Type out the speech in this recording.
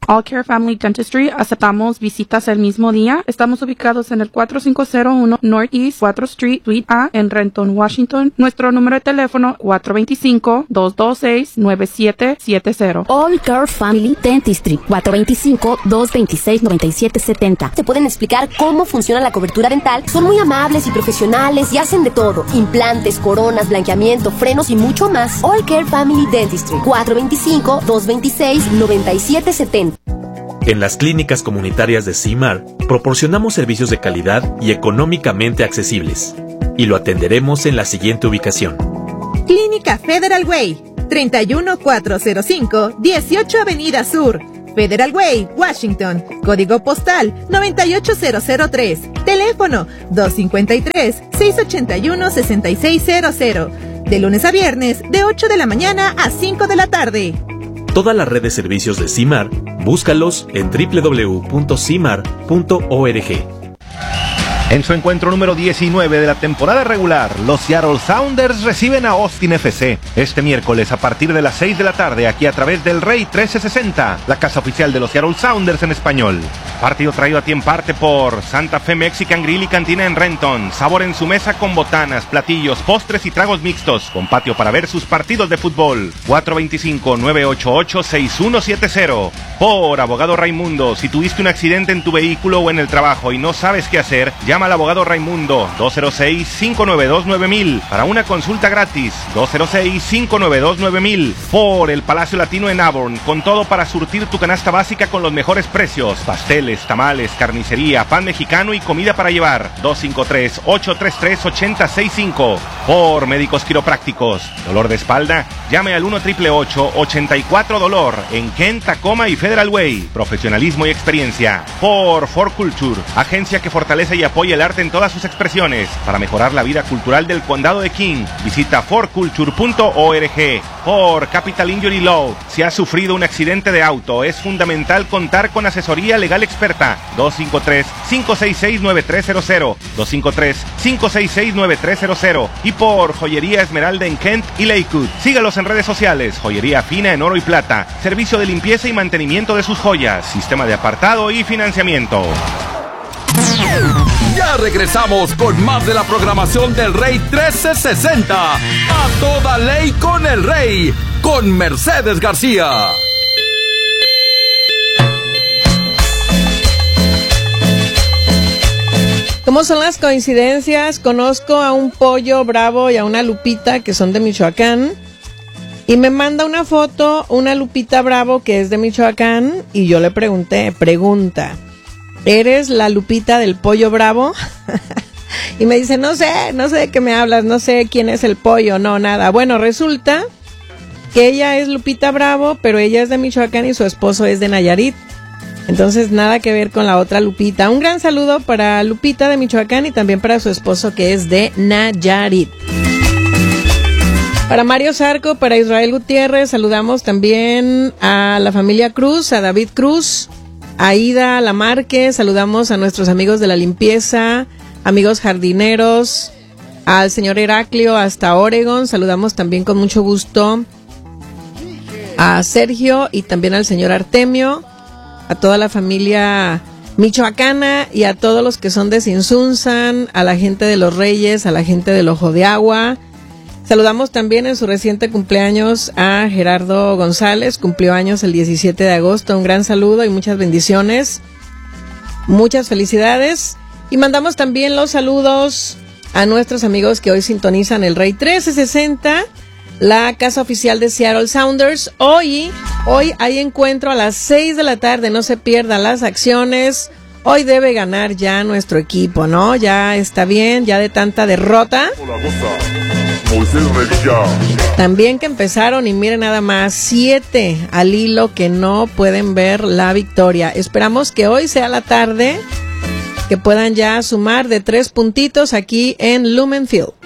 All Care Family Dentistry. Aceptamos visitas el mismo día. Estamos ubicados en el 4501 Northeast 4th Street, Suite A, en Renton, Washington. Nuestro número de teléfono 425-226-9770. All Care Family Dentistry, 425-226-9770. Te pueden explicar cómo funciona la cobertura dental. Son muy amables y profesionales y hacen de todo. Implantes, coronas, blanqueamiento, frenos y mucho más. All Care Family Dentistry, 425-226-9770. En las clínicas comunitarias de CIMAR, proporcionamos servicios de calidad y económicamente accesibles. Y lo atenderemos en la siguiente ubicación. Clínica Federal Way, 31405, 18 Avenida Sur, Federal Way, Washington. Código postal 98003. Teléfono 253-681-6600. De lunes a viernes, de 8 de la mañana a 5 de la tarde. Toda la red de servicios de CIMAR, búscalos en www.cimar.org. En su encuentro número 19 de la temporada regular, los Seattle Sounders reciben a Austin FC este miércoles a partir de las 6 de la tarde aquí a través del Rey 1360, la casa oficial de los Seattle Sounders en español. Partido traído a ti en parte por Santa Fe Mexican Grill y Cantina en Renton. Sabor en su mesa con botanas, platillos, postres y tragos mixtos, con patio para ver sus partidos de fútbol. 425-988-6170. Por Abogado Raimundo, si tuviste un accidente en tu vehículo o en el trabajo y no sabes qué hacer, llama al abogado Raimundo, 206-592-9000, para una consulta gratis, 206-592-9000. Por el Palacio Latino en Auburn, con todo para surtir tu canasta básica con los mejores precios, pasteles, tamales, carnicería, pan mexicano y comida para llevar, 253-833-8065. Por Médicos Quiroprácticos, dolor de espalda, llame al 1-888-84-DOLOR, en Kent, Tacoma y Federal Way, profesionalismo y experiencia. Por For Culture, agencia que fortalece y apoya el arte en todas sus expresiones para mejorar la vida cultural del condado de King. Visita forculture.org. Por Capital Injury Law, si has sufrido un accidente de auto, es fundamental contar con asesoría legal experta. 253-566-9300, 253-566-9300. Y por Joyería Esmeralda en Kent y Lakewood, sígalos en redes sociales. Joyería fina en oro y plata, servicio de limpieza y mantenimiento de sus joyas, sistema de apartado y financiamiento. Ya regresamos con más de la programación del Rey 1360. A toda ley con el Rey, con Mercedes García. ¿Cómo son las coincidencias? Conozco a un Pollo Bravo y a una Lupita que son de Michoacán. Y me manda una foto una Lupita Bravo que es de Michoacán. Y yo le pregunta, ¿eres la Lupita del Pollo Bravo? Y me dice, no sé de qué me hablas, no sé quién es el pollo, no, nada. Bueno, resulta que ella es Lupita Bravo, pero ella es de Michoacán y su esposo es de Nayarit. Entonces, nada que ver con la otra Lupita. Un gran saludo para Lupita de Michoacán y también para su esposo que es de Nayarit. Para Mario Zarco, para Israel Gutiérrez, saludamos también a la familia Cruz, a David Cruz, a Ida Lamarque, saludamos a nuestros amigos de la limpieza, amigos jardineros, al señor Heraclio hasta Oregon, saludamos también con mucho gusto a Sergio y también al señor Artemio, a toda la familia michoacana y a todos los que son de Sinsunzan, a la gente de Los Reyes, a la gente del Ojo de Agua. Saludamos también en su reciente cumpleaños a Gerardo González, cumplió años el 17 de agosto, un gran saludo y muchas bendiciones, muchas felicidades. Y mandamos también los saludos a nuestros amigos que hoy sintonizan el Rey 1360, la casa oficial de Seattle Sounders. Hoy hay encuentro a las 6 de la tarde, no se pierdan las acciones. Hoy debe ganar ya nuestro equipo, ¿no? Ya está bien, ya de tanta derrota. También que empezaron y miren nada más, 7 al hilo que no pueden ver la victoria. Esperamos que hoy sea la tarde, que puedan ya sumar de 3 puntitos aquí en Lumen Field.